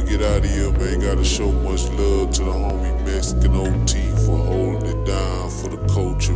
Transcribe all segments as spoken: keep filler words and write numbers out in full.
get out of here, man, gotta show much love to the homie Mexican O T for holding it down for the culture,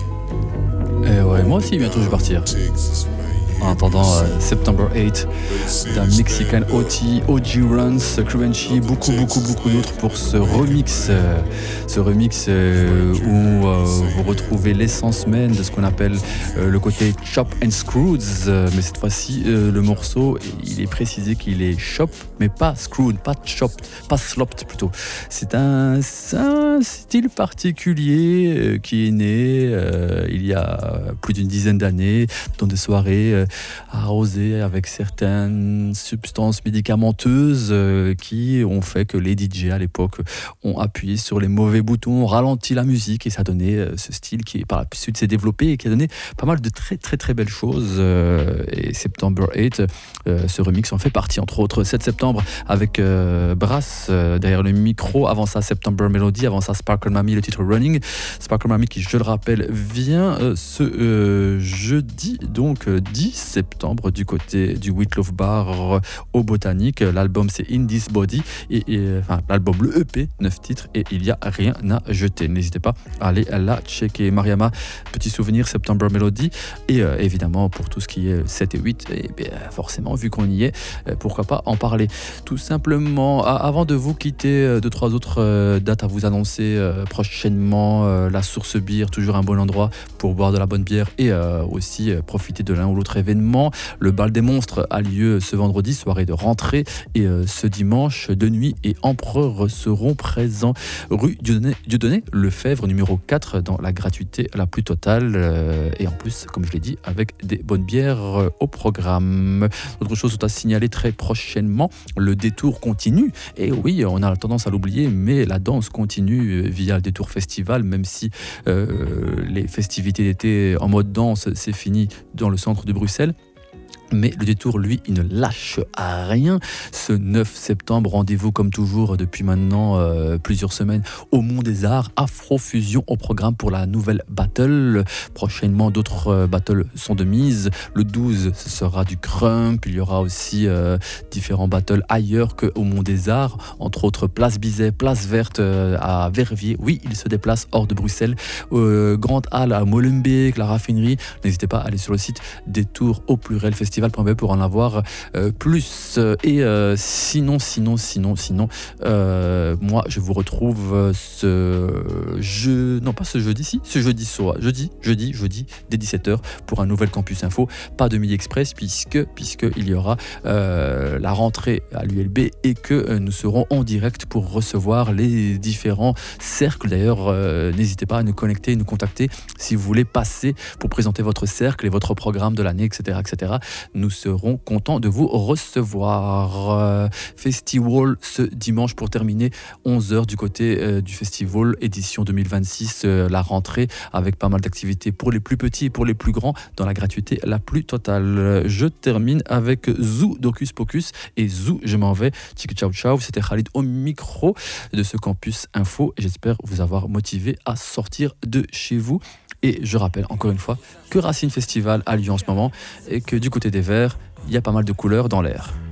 man. Et ouais, moi aussi, bientôt je vais partir. Texas, man. En attendant euh, September eighth d'un Mexican O T, O G Runs, Crunchy, beaucoup beaucoup beaucoup d'autres pour ce remix, euh, ce remix euh, où euh, vous retrouvez l'essence même de ce qu'on appelle euh, le côté chop and screwed, euh, mais cette fois-ci euh, le morceau il est précisé qu'il est chop mais pas screwed, pas chopped, pas slopped plutôt. C'est un, c'est un style particulier euh, qui est né euh, il y a plus d'une dizaine d'années dans des soirées euh, arrosé avec certaines substances médicamenteuses euh, qui ont fait que les D J à l'époque ont appuyé sur les mauvais boutons, ont ralenti la musique et ça a donné euh, ce style qui par la suite s'est développé et qui a donné pas mal de très très très belles choses euh, et September eighth, euh, ce remix en fait partie, entre autres sept septembre avec euh, Brass euh, derrière le micro, avant ça September Melody, avant ça Sparkle Mami, le titre Running. Sparkle Mami qui, je le rappelle, vient euh, ce euh, jeudi donc euh, dix septembre du côté du Witlove Bar au Botanique. L'album c'est In This Body et, et enfin l'album, le E P, neuf titres et il y a rien à jeter. N'hésitez pas à aller la checker. Mariama, petit souvenir, September Melody et euh, évidemment pour tout ce qui est sept et huit, et bien, forcément vu qu'on y est, euh, pourquoi pas en parler. Tout simplement, à, avant de vous quitter, euh, deux trois autres euh, dates à vous annoncer euh, prochainement. euh, la Source Beer, toujours un bon endroit pour boire de la bonne bière et euh, aussi euh, profiter de l'un ou l'autre événement. Le Bal des Monstres a lieu ce vendredi, soirée de rentrée, et euh, ce dimanche, De Nuit et Empereur seront présents rue Dieudonné, Dieudonné Lefebvre, numéro quatre, dans la gratuité la plus totale, euh, et en plus, comme je l'ai dit, avec des bonnes bières euh, au programme. Autre chose à signaler très prochainement, le détour continue, et oui, on a tendance à l'oublier, mais la danse continue via le Détour Festival, même si euh, les festivités d'été en mode danse, c'est fini dans le centre de Bruxelles. Mais le détour, lui, il ne lâche à rien. Ce neuf septembre, rendez-vous comme toujours depuis maintenant euh, plusieurs semaines au Mont des Arts. Afrofusion au programme pour la nouvelle battle. Prochainement, d'autres euh, battles sont de mise. Le douze, ce sera du crump. Il y aura aussi euh, différents battles ailleurs qu'au Mont des Arts. Entre autres, Place Bizet, Place Verte euh, à Verviers. Oui, il se déplace hors de Bruxelles. Euh, Grande Halle à Molenbeek, la raffinerie. N'hésitez pas à aller sur le site Détour au pluriel festival pour en avoir euh, plus. Et euh, sinon, sinon, sinon, sinon, euh, moi, je vous retrouve ce jeu, non pas ce jeudi, si, ce jeudi soir, jeudi, jeudi, jeudi, dès dix-sept heures pour un nouvel Campus Info. Pas de Midi Express puisque, puisque il y aura euh, la rentrée à l'U L B et que euh, nous serons en direct pour recevoir les différents cercles. D'ailleurs, euh, n'hésitez pas à nous connecter, nous contacter si vous voulez passer pour présenter votre cercle et votre programme de l'année, et cetera, et cetera. Nous serons contents de vous recevoir. Euh, Festival ce dimanche pour terminer, onze heures du côté euh, du Festival, édition deux mille vingt-six, euh, la rentrée avec pas mal d'activités pour les plus petits et pour les plus grands dans la gratuité la plus totale. Je termine avec Zou d'Hocus Pocus et Zou, je m'en vais. Tchik ciao ciao, c'était Khalid au micro de ce Campus Info et j'espère vous avoir motivé à sortir de chez vous. Et je rappelle encore une fois que Racine Festival a lieu en ce moment et que du côté des Verts, il y a pas mal de couleurs dans l'air.